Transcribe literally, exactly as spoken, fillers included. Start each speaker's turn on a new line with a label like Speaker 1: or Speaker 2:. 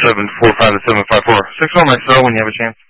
Speaker 1: seven four five seven five four. Six one my cell when you have a chance.